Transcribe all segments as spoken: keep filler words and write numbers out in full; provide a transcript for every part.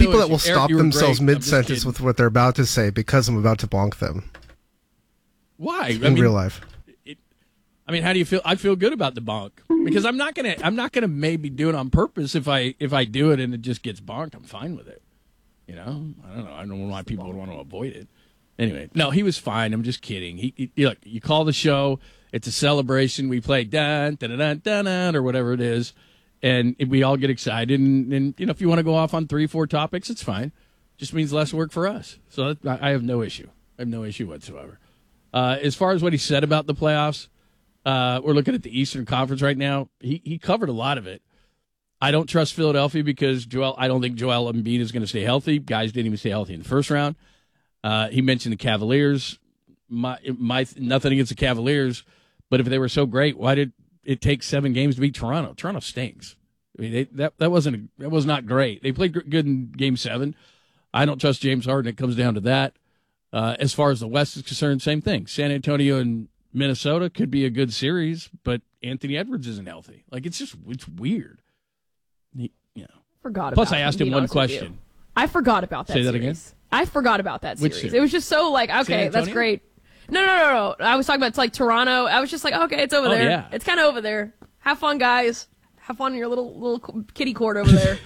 people no that will issue. stop Eric, themselves mid mid-sentence with what they're about to say because I'm about to bonk them. Why? In I mean, real life. It, I mean, how do you feel? I feel good about the bonk because I'm not gonna. I'm not gonna maybe do it on purpose. If I if I do it and it just gets bonked, I'm fine with it. You know, I don't know. I don't know why people would want to avoid it. Anyway, no, he was fine. I'm just kidding. He, he look, you call the show. It's a celebration. We play dun dun dun dun dun or whatever it is, and we all get excited. And, and you know, if you want to go off on three, four topics, it's fine. Just means less work for us. So I, I have no issue. I have no issue whatsoever. Uh, as far as what he said about the playoffs, uh, we're looking at the Eastern Conference right now. He he covered a lot of it. I don't trust Philadelphia because Joel. I don't think Joel Embiid is going to stay healthy. Guys didn't even stay healthy in the first round. Uh, he mentioned the Cavaliers. My my nothing against the Cavaliers. But if they were so great, why did it take seven games to beat Toronto? Toronto stinks. I mean, they, that that wasn't a, that was not great. They played good in Game Seven. I don't trust James Harden. It comes down to that. Uh, as far as the West is concerned, same thing. San Antonio and Minnesota could be a good series, but Anthony Edwards isn't healthy. Like it's just it's weird. He, you know. Forgot. Plus, about I asked him one question. I forgot about that. Say that series. again. I forgot about that Which series. series? It was just so like okay, that's great. No, no, no, no. I was talking about it's like Toronto. I was just like, okay, it's over oh, there. Yeah. It's kind of over there. Have fun, guys. Have fun in your little little kitty court over there.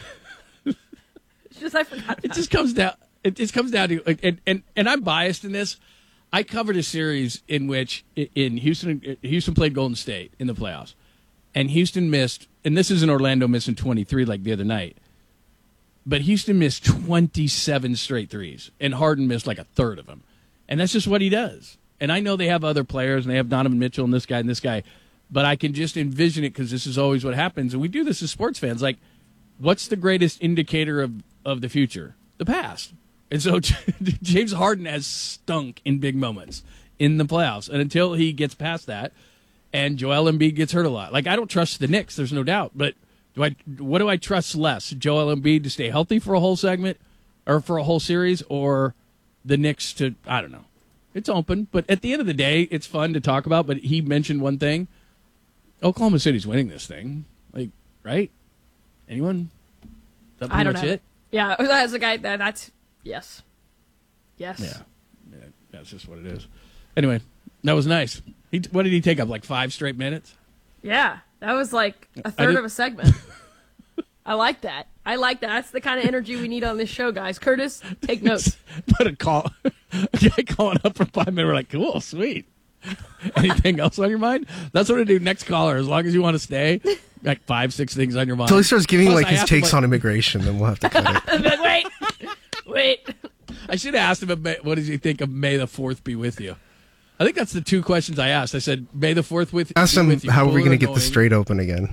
It's just I forgot. It just comes down. It just comes down to and, and and I'm biased in this. I covered a series in which in Houston, Houston played Golden State in the playoffs, and Houston missed. And this isn't Orlando missing twenty-three like the other night, but Houston missed twenty-seven straight threes, and Harden missed like a third of them, and that's just what he does. And I know they have other players, and they have Donovan Mitchell and this guy and this guy, but I can just envision it because this is always what happens, and we do this as sports fans. Like, what's the greatest indicator of, of the future? The past. And so James Harden has stunk in big moments in the playoffs, and until he gets past that, and Joel Embiid gets hurt a lot. Like, I don't trust the Knicks, there's no doubt, but do I? What do I trust less? Joel Embiid to stay healthy for a whole segment, or for a whole series, or the Knicks to, I don't know. It's open, but at the end of the day, it's fun to talk about. But he mentioned one thing: Oklahoma City's winning this thing. Like, right? Anyone? Is that pretty I don't much know. it? Yeah, as a guy, that, that's yes, yes. Yeah. yeah, that's just what it is. Anyway, that was nice. He, what did he take up? Like five straight minutes? Yeah, that was like a third of a segment. I like that. I like that. That's the kind of energy we need on this show, guys. Curtis, take notes. Put a call, a guy calling up for five minutes. We're like, cool, sweet. Anything else on your mind? That's what I do. Next caller, as long as you want to stay, like five, six things on your mind. Until he starts giving Plus, like I his asked him, takes like- on immigration, then we'll have to cut it. wait, wait. I should have asked him, if May, what does he think of May the fourth be with you? I think that's the two questions I asked. I said, May the fourth with, Ask be him with you. how are we Cool or going to get the annoying? straight open again.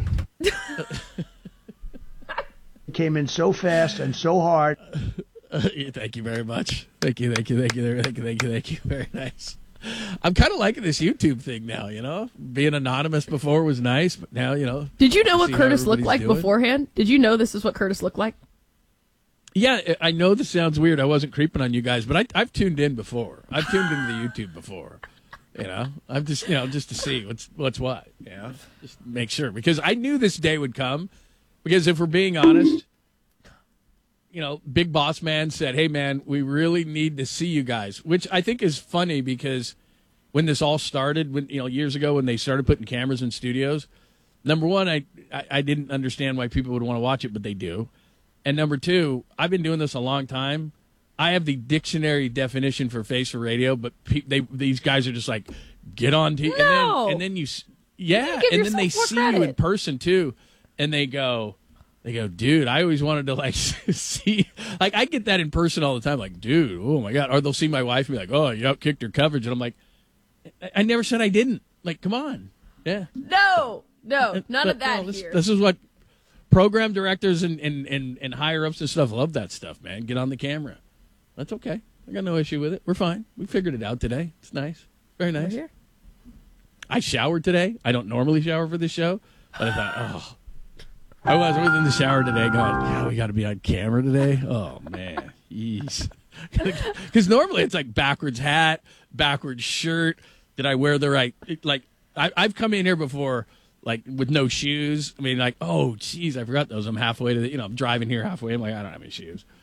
Came in so fast and so hard. Uh, thank you very much. Thank you, thank you, thank you, thank you, thank you, thank you. Very nice. I'm kind of liking this YouTube thing now, you know? Being anonymous before was nice, but now, you know. Did you know what see how Curtis looked everybody's like doing. beforehand? Did you know this is what Curtis looked like? Yeah, I know this sounds weird. I wasn't creeping on you guys, but I, I've tuned in before. I've tuned into the YouTube before. You know, I'm just, you know, just to see what's what's what. You know, just make sure because I knew this day would come. Because if we're being honest, you know, Big Boss Man said, "Hey, man, we really need to see you guys," which I think is funny because when this all started, when you know, years ago when they started putting cameras in studios, number one, I I, I didn't understand why people would want to watch it, but they do. And number two, I've been doing this a long time. I have the dictionary definition for face for radio, but pe- they these guys are just like, get on T V. No. And then, and then you, s- yeah, give and then they yourself see more you in credit. person too, and they go, they go, dude, I always wanted to like see, like I get that in person all the time, like, dude, oh my god, or they'll see my wife and be like, oh, you outkicked her coverage, and I'm like, I, I never said I didn't. Like, come on, yeah, No, no, none But, of that no, this, here. this is what program directors and, and, and, and higher ups and stuff love that stuff, man. Get on the camera. That's okay. I got no issue with it. We're fine. We figured it out today. It's nice. Very We're nice. here. I showered today. I don't normally shower for this show, but I thought, oh. I was in the shower today going, yeah, we got to be on camera today. Oh, man. Jeez. Because normally it's like backwards hat, backwards shirt. Did I wear the right, like, I, I've come in here before, like, with no shoes. I mean, like, oh, geez, I forgot those. I'm halfway to the, you know, I'm driving here halfway. I'm like, I don't have any shoes.